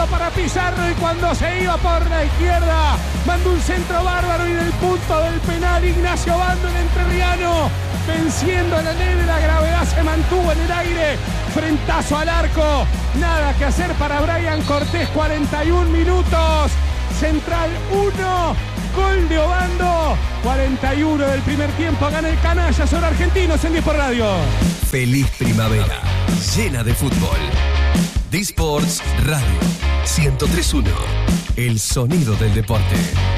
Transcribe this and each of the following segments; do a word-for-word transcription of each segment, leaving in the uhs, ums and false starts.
Segundo para Pizarro y cuando se iba por la izquierda mandó un centro bárbaro y del punto del penal Ignacio Bando, el entrerriano, venciendo la ley de la gravedad, se mantuvo en el aire, frentazo al arco, nada que hacer para Brian Cortés. Cuarenta y un minutos, Central uno, gol de Obando. Cuarenta y uno del primer tiempo, gana el Canalla sobre Argentinos en diez por Radio. Feliz primavera, llena de fútbol. D-Sports Radio ciento tres punto uno, el sonido del deporte.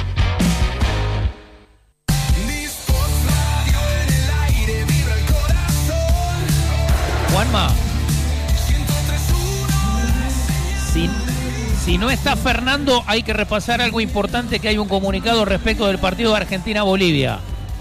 Juanma, si, si no está Fernando, hay que repasar algo importante, que hay un comunicado respecto del partido de Argentina-Bolivia.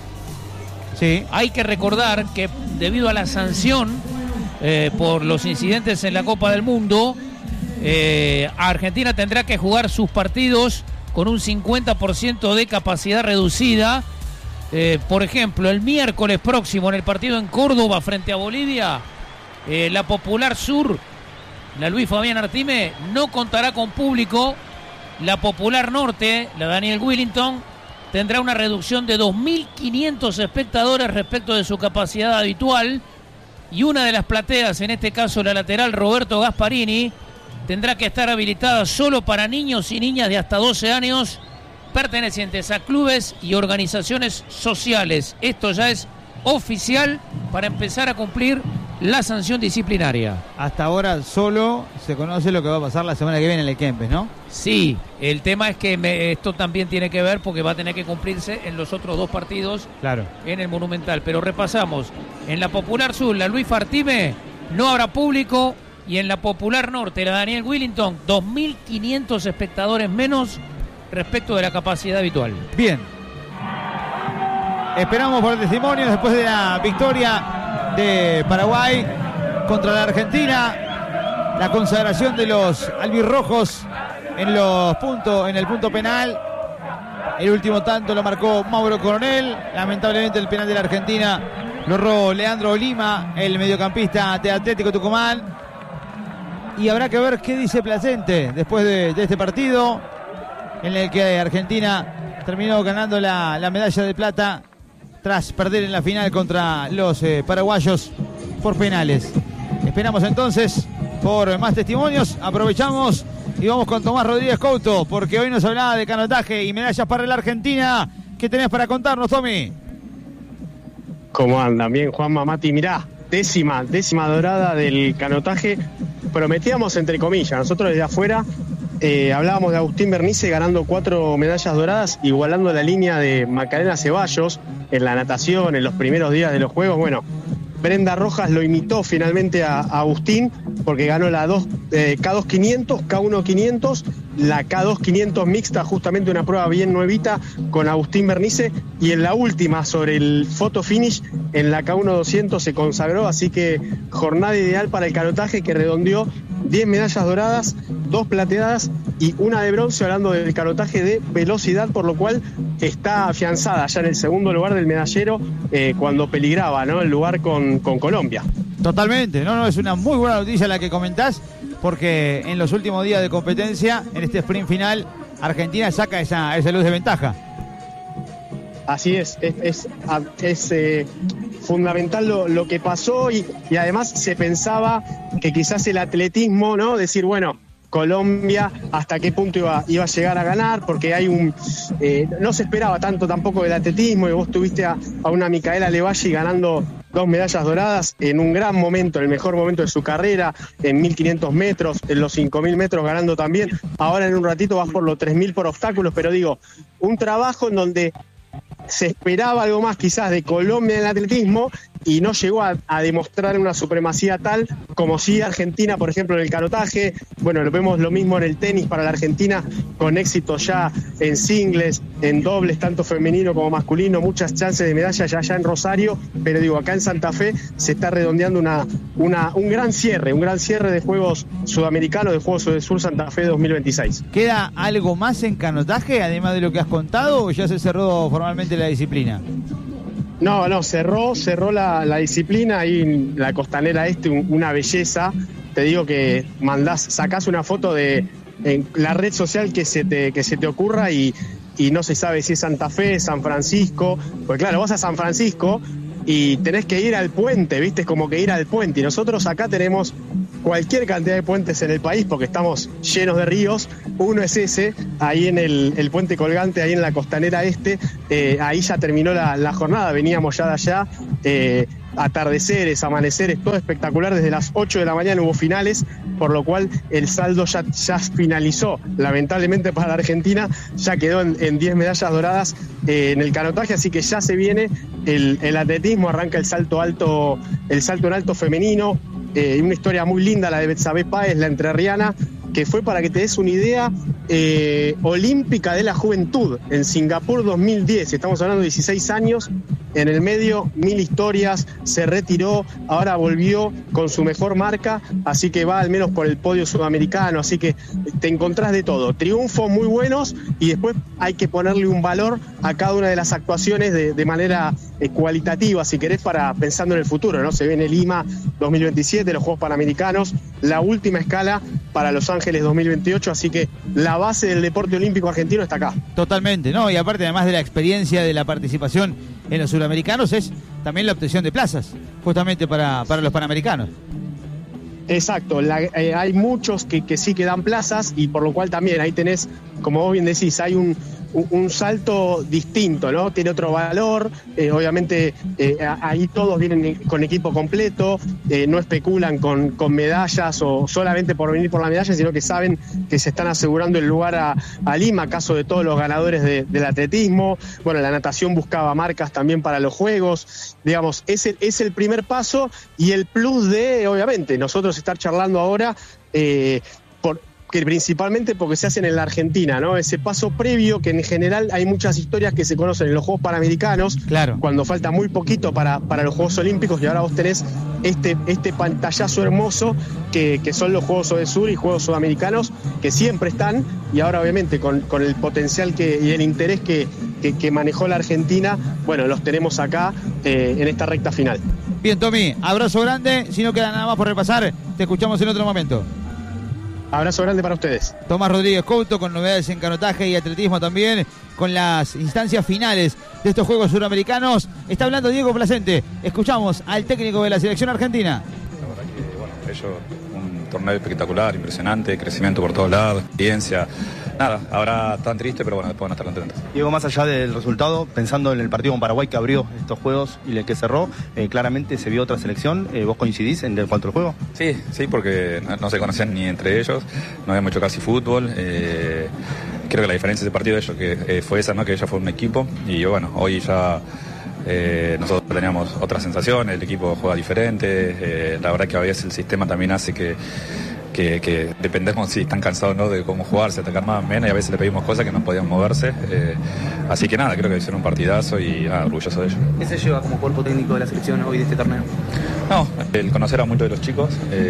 Sí. Hay que recordar que debido a la sanción eh, por los incidentes en la Copa del Mundo, eh, Argentina tendrá que jugar sus partidos con un cincuenta por ciento de capacidad reducida. Eh, por ejemplo, el miércoles próximo en el partido en Córdoba frente a Bolivia, Eh, la Popular Sur, la Luis Fabián Artime, no contará con público. La Popular Norte, la Daniel Willington, tendrá una reducción de dos mil quinientos espectadores respecto de su capacidad habitual. Y una de las plateas, en este caso la lateral Roberto Gasparini, tendrá que estar habilitada solo para niños y niñas de hasta doce años pertenecientes a clubes y organizaciones sociales. Esto ya es oficial para empezar a cumplir la sanción disciplinaria. Hasta ahora solo se conoce lo que va a pasar la semana que viene en el Kempes, ¿no? Sí, el tema es que me, esto también tiene que ver porque va a tener que cumplirse en los otros dos partidos, claro, en el Monumental. Pero repasamos, en la Popular Sur, la Luis Fartime, no habrá público, y en la Popular Norte, la Daniel Willington, dos mil quinientos espectadores menos respecto de la capacidad habitual. Bien. Esperamos por el testimonio después de la victoria de Paraguay contra la Argentina, la consagración de los albirrojos en los puntos, en el punto penal. El último tanto lo marcó Mauro Coronel. Lamentablemente el penal de la Argentina lo erró Leandro Lima, el mediocampista de Atlético Tucumán. Y habrá que ver qué dice Placente después de, de este partido, en el que Argentina terminó ganando la, la medalla de plata tras perder en la final contra los eh, paraguayos por penales. Esperamos entonces por más testimonios. Aprovechamos y vamos con Tomás Rodríguez Couto, porque hoy nos hablaba de canotaje y medallas para la Argentina. ¿Qué tenés para contarnos, Tommy? ¿Cómo andan? Bien, Juanma, Mati, mirá, décima, décima dorada del canotaje. Prometíamos entre comillas, nosotros desde afuera Eh, hablábamos de Agustín Bernice ganando cuatro medallas doradas, igualando la línea de Macarena Ceballos en la natación en los primeros días de los Juegos. Bueno, Brenda Rojas lo imitó finalmente a, a Agustín, porque ganó la dos, eh, K dos quinientos, K uno quinientos, la K dos quinientos mixta, justamente una prueba bien nuevita con Agustín Bernice, y en la última sobre el photo finish en la K uno doscientos se consagró. Así que jornada ideal para el canotaje, que redondeó diez medallas doradas, dos plateadas y una de bronce, hablando del canotaje de velocidad, por lo cual está afianzada ya en el segundo lugar del medallero, eh, cuando peligraba, ¿no?, el lugar con, con Colombia. Totalmente, no, no, es una muy buena noticia la que comentás, porque en los últimos días de competencia, en este sprint final, Argentina saca esa, esa luz de ventaja. Así es, es, es, es eh, fundamental lo, lo que pasó, y, y además se pensaba que quizás el atletismo, ¿no?, decir, bueno, Colombia hasta qué punto iba, iba a llegar a ganar, porque hay un eh, no se esperaba tanto tampoco del atletismo, y vos tuviste a, a una Micaela Levalli ganando dos medallas doradas en un gran momento, el mejor momento de su carrera, en mil quinientos metros, en los cinco mil metros ganando también. Ahora en un ratito vas por los tres mil por obstáculos, pero digo, un trabajo en donde se esperaba algo más quizás de Colombia en el atletismo, y no llegó a, a demostrar una supremacía tal como sí Argentina, por ejemplo, en el canotaje. Bueno, lo vemos lo mismo en el tenis para la Argentina, con éxito ya en singles, en dobles, tanto femenino como masculino, muchas chances de medalla ya allá en Rosario, pero digo, acá en Santa Fe se está redondeando una, una, un gran cierre, un gran cierre de Juegos Sudamericanos, de Juegos del Sur Santa Fe dos mil veintiséis. ¿Queda algo más en canotaje, además de lo que has contado, o ya se cerró formalmente la disciplina? No, no, cerró, cerró la, la disciplina ahí en la Costanera Este, un, una belleza. Te digo que mandás, sacás una foto de, en la red social que se te, que se te ocurra y, y no se sabe si es Santa Fe, San Francisco, pues claro, vas a San Francisco y tenés que ir al puente, ¿viste? Es como que ir al puente. Y nosotros acá tenemos cualquier cantidad de puentes en el país porque estamos llenos de ríos. Uno es ese, ahí en el, el puente colgante, ahí en la costanera este. Eh, ahí ya terminó la, la jornada, veníamos ya de allá. Eh, atardeceres, amaneceres, todo espectacular. Desde las ocho de la mañana hubo finales, por lo cual el saldo ya, ya finalizó. Lamentablemente para la Argentina ya quedó en diez medallas doradas eh, en el canotaje, así que ya se viene el, el atletismo, arranca el salto alto, el salto en alto femenino. Eh, una historia muy linda la de Betsabe Páez, la entrerriana, que fue, para que te des una idea, eh, olímpica de la juventud en Singapur dos mil diez. Estamos hablando de dieciséis años, en el medio, mil historias, se retiró, ahora volvió con su mejor marca, así que va al menos por el podio sudamericano, así que te encontrás de todo. Triunfos muy buenos y después hay que ponerle un valor a cada una de las actuaciones de, de manera eh, cualitativa, si querés, para pensando en el futuro, ¿no? Se viene Lima dos mil veintisiete, los Juegos Panamericanos, la última escala para Los Ángeles dos mil veintiocho, así que la base del deporte olímpico argentino está acá. Totalmente, ¿no? Y aparte, además de la experiencia de la participación en los suramericanos, es también la obtención de plazas, justamente para, para los panamericanos. Exacto, la, eh, hay muchos que, que sí que dan plazas y por lo cual también ahí tenés, como vos bien decís, hay un, un, un salto distinto, ¿no? Tiene otro valor, eh, obviamente eh, ahí todos vienen con equipo completo, eh, no especulan con, con medallas o solamente por venir por la medalla, sino que saben que se están asegurando el lugar a, a Lima, caso de todos los ganadores de, del atletismo. Bueno, la natación buscaba marcas también para los Juegos, digamos, es el, es el primer paso y el plus de, obviamente, nosotros estar charlando ahora, eh, por, que principalmente porque se hacen en la Argentina, ¿no? Ese paso previo, que en general hay muchas historias que se conocen en los Juegos Panamericanos, claro, cuando falta muy poquito para, para los Juegos Olímpicos, y ahora vos tenés este, este pantallazo hermoso que, que son los Juegos Odesur y Juegos Sudamericanos, que siempre están, y ahora obviamente con, con el potencial que, y el interés que, que, que manejó la Argentina, bueno, los tenemos acá eh, en esta recta final. Bien, Tommy, abrazo grande. Si no queda nada más por repasar, te escuchamos en otro momento. Abrazo grande para ustedes. Tomás Rodríguez Couto con novedades en canotaje y atletismo también, con las instancias finales de estos Juegos Suramericanos. Está hablando Diego Placente. Escuchamos al técnico de la selección argentina. La verdad que, bueno, ellos, un torneo espectacular, impresionante, crecimiento por todos lados, experiencia. Nada, ahora tan triste, pero bueno, después van a estar contentos. Diego, más allá del resultado, pensando en el partido con Paraguay que abrió estos juegos y el que cerró, eh, claramente se vio otra selección. Eh, ¿Vos coincidís en cuanto al juego? Sí, sí, porque no, no se conocían ni entre ellos, no habíamos hecho casi fútbol. Eh, creo que la diferencia de ese partido de ellos que, eh, fue esa, ¿no? Que ella fue un equipo y bueno, hoy ya eh, nosotros teníamos otra sensación, el equipo juega diferente, eh, la verdad que a veces el sistema también hace que Que, que dependemos si están cansados, ¿no?, de cómo jugar, si atacar más o menos, y a veces le pedimos cosas que no podían moverse. Eh, así que nada, creo que hicieron un partidazo y ah, orgulloso de ellos. ¿Qué se lleva como cuerpo técnico de la selección hoy de este torneo? No, el conocer a muchos de los chicos,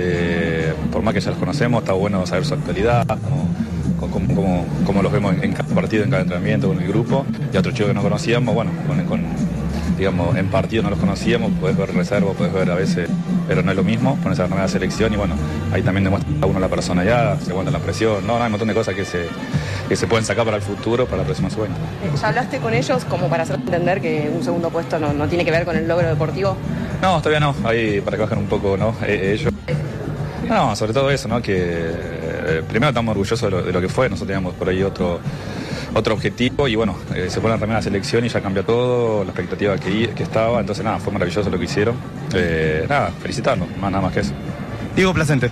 eh, por más que ya los conocemos, está bueno saber su actualidad, cómo, cómo, cómo, cómo los vemos en, en cada partido, en cada entrenamiento, con el grupo, y a otros chicos que no conocíamos, bueno, con, con digamos, en partido no los conocíamos, podés ver reserva, podés ver a veces, pero no es lo mismo, pones a la nueva selección y bueno, ahí también demuestra a uno la personalidad, se aguanta la presión, no, no, hay un montón de cosas que se, que se pueden sacar para el futuro, para la próxima sueño. ¿Ya hablaste con ellos como para hacer entender que un segundo puesto no, no tiene que ver con el logro deportivo? No, todavía no, ahí para que bajen un poco, ¿no? Eh, ellos. No, sobre todo eso, ¿no? Que eh, primero estamos orgullosos de lo, de lo que fue, nosotros teníamos por ahí otro otro objetivo y bueno, eh, se pone también la selección y ya cambió todo, la expectativa que, que estaba, entonces nada, fue maravilloso lo que hicieron. Eh, nada, felicitarlos, más nada más que eso. Diego Placente.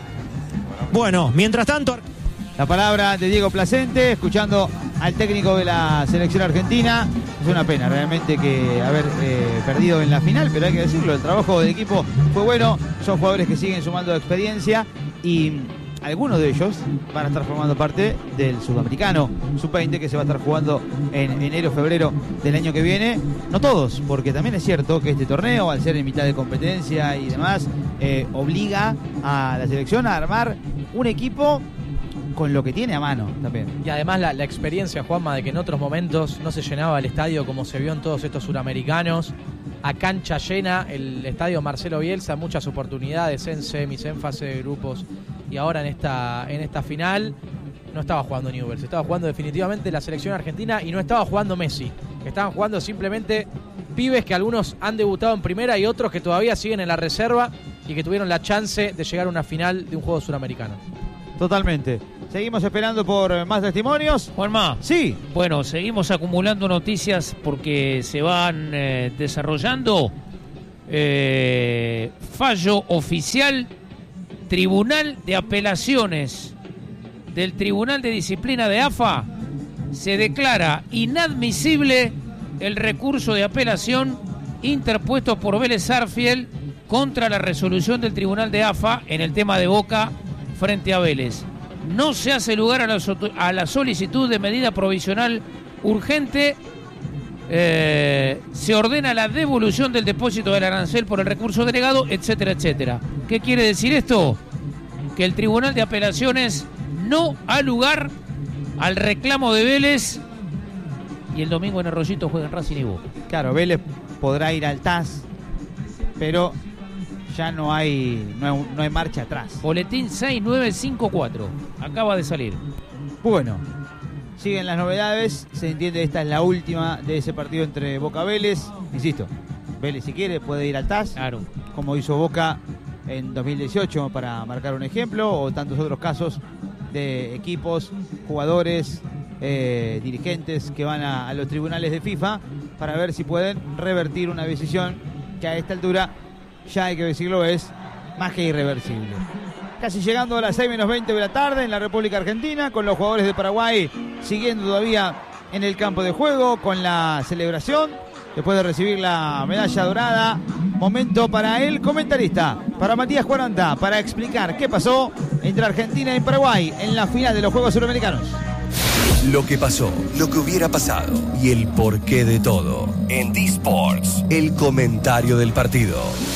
Bueno, mientras tanto... La palabra de Diego Placente, escuchando al técnico de la selección argentina. Es una pena realmente que haber eh, perdido en la final, pero hay que decirlo, el trabajo del equipo fue bueno, son jugadores que siguen sumando experiencia y algunos de ellos van a estar formando parte del Sudamericano sub veinte que se va a estar jugando en enero, febrero del año que viene. No todos, porque también es cierto que este torneo, al ser en mitad de competencia y demás, eh, obliga a la selección a armar un equipo con lo que tiene a mano también. Y además la, la experiencia, Juanma, de que en otros momentos no se llenaba el estadio como se vio en todos estos suramericanos, a cancha llena, el estadio Marcelo Bielsa, muchas oportunidades en semis, en fase de grupos y ahora en esta, en esta final. no estaba jugando Newell's, estaba jugando definitivamente la selección argentina y no estaba jugando Messi. Estaban jugando simplemente pibes que algunos han debutado en primera y otros que todavía siguen en la reserva y que tuvieron la chance de llegar a una final de un juego suramericano. Totalmente. Seguimos esperando por más testimonios. Juanma. Sí. Bueno, seguimos acumulando noticias porque se van eh, desarrollando. Eh, fallo oficial, Tribunal de Apelaciones del Tribunal de Disciplina de A F A. Se declara inadmisible el recurso de apelación interpuesto por Vélez Sarsfield contra la resolución del Tribunal de A F A en el tema de Boca frente a Vélez. No se hace lugar a la, a la solicitud de medida provisional urgente. Eh, se ordena la devolución del depósito del arancel por el recurso denegado, etcétera, etcétera. ¿Qué quiere decir esto? Que el Tribunal de Apelaciones no ha lugar al reclamo de Vélez y el domingo en Arroyito juegan Racing y Boca. Claro, Vélez podrá ir al T A S, pero ya no hay, no hay, no hay marcha atrás. Boletín seis nueve cinco cuatro, acaba de salir. Bueno, siguen las novedades, se entiende esta es la última de ese partido entre Boca Vélez. Insisto, Vélez si quiere puede ir al T A S, claro, como hizo Boca en dos mil dieciocho para marcar un ejemplo, o tantos otros casos de equipos, jugadores, eh, dirigentes que van a, a los tribunales de FIFA para ver si pueden revertir una decisión que a esta altura, ya hay que decirlo, es más que irreversible. Casi llegando a las seis menos veinte de la tarde en la República Argentina, con los jugadores de Paraguay siguiendo todavía en el campo de juego con la celebración, después de recibir la medalla dorada. Momento para el comentarista, para Matías Cuaranta, para explicar qué pasó entre Argentina y Paraguay en la final de los Juegos Suramericanos. Lo que pasó, lo que hubiera pasado y el porqué de todo. En D-Sports, el comentario del partido.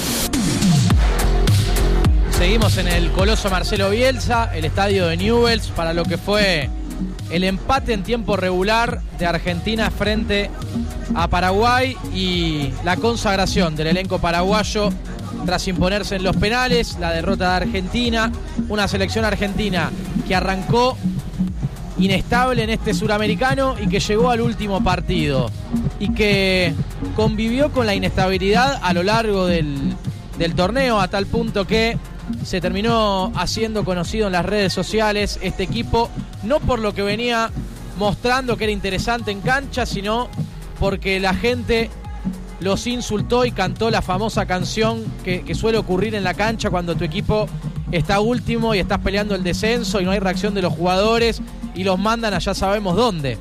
Seguimos en el Coloso Marcelo Bielsa, el estadio de Newell's, para lo que fue el empate en tiempo regular de Argentina frente a Paraguay y la consagración del elenco paraguayo tras imponerse en los penales, la derrota de Argentina, una selección argentina que arrancó inestable en este suramericano y que llegó al último partido y que convivió con la inestabilidad a lo largo del, del torneo, a tal punto que se terminó haciendo conocido en las redes sociales este equipo, no por lo que venía mostrando que era interesante en cancha, sino porque la gente los insultó y cantó la famosa canción que, que suele ocurrir en la cancha cuando tu equipo está último y estás peleando el descenso y no hay reacción de los jugadores y los mandan a ya sabemos dónde.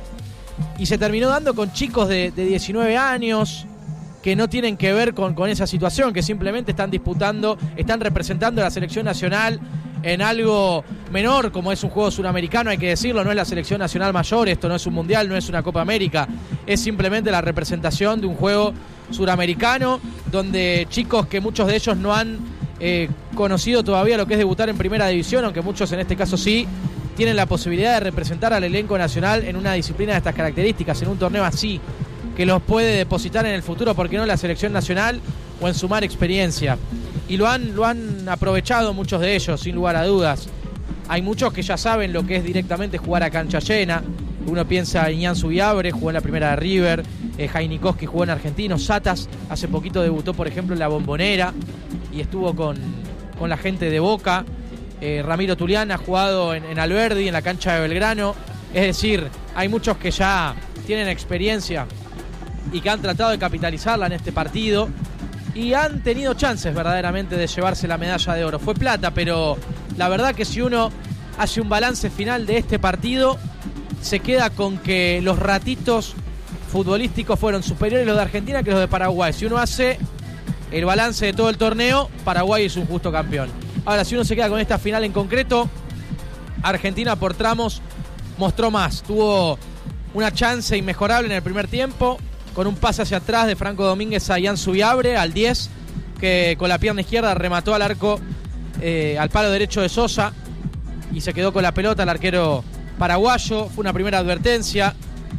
Y se terminó dando con chicos de, de diecinueve años que no tienen que ver con, con esa situación, que simplemente están disputando, están representando a la selección nacional en algo menor, como es un juego suramericano, hay que decirlo, no es la selección nacional mayor, esto no es un mundial, no es una Copa América, es simplemente la representación de un juego suramericano, donde chicos que muchos de ellos no han eh, conocido todavía lo que es debutar en primera división, aunque muchos en este caso sí, tienen la posibilidad de representar al elenco nacional en una disciplina de estas características, en un torneo así, que los puede depositar en el futuro, ¿por qué no?, la selección nacional o en sumar experiencia. Y lo han, lo han aprovechado muchos de ellos, sin lugar a dudas. Hay muchos que ya saben lo que es directamente jugar a cancha llena. Uno piensa en Ian Subiabre, jugó en la primera de River, eh, Jainikowski jugó en Argentinos, Satas hace poquito debutó, por ejemplo, en la Bombonera y estuvo con, con la gente de Boca. Eh, Ramiro Tulián ha jugado en, en Alberdi, en la cancha de Belgrano. Es decir, hay muchos que ya tienen experiencia y que han tratado de capitalizarla en este partido y han tenido chances verdaderamente de llevarse la medalla de oro. Fue plata, pero la verdad que si uno hace un balance final de este partido, se queda con que los ratitos futbolísticos fueron superiores los de Argentina que los de Paraguay. Si uno hace el balance de todo el torneo, Paraguay es un justo campeón. Ahora, si uno se queda con esta final en concreto, Argentina por tramos mostró más. Tuvo una chance inmejorable en el primer tiempo, con un pase hacia atrás de Franco Domínguez a Ian Subiabre, al diez, que con la pierna izquierda remató al arco, eh, al palo derecho de Sosa, y se quedó con la pelota el arquero paraguayo. Fue una primera advertencia.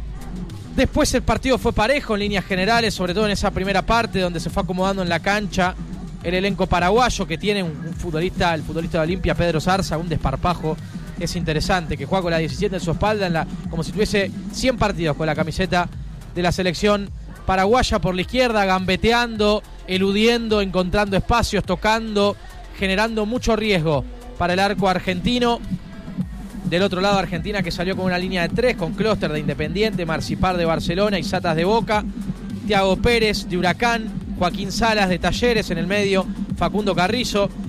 Después el partido fue parejo en líneas generales, sobre todo en esa primera parte donde se fue acomodando en la cancha el elenco paraguayo, que tiene un, un futbolista, el futbolista de Olimpia, Pedro Zarza, un desparpajo es interesante, que juega con la diecisiete en su espalda, en la, como si tuviese cien partidos con la camiseta de la selección paraguaya. Por la izquierda, gambeteando, eludiendo, encontrando espacios, tocando, generando mucho riesgo para el arco argentino. Del otro lado, Argentina, que salió con una línea de tres, con Clóster de Independiente, Marcipar de Barcelona y Satas de Boca, Thiago Pérez de Huracán, Joaquín Salas de Talleres en el medio, Facundo Carrizo,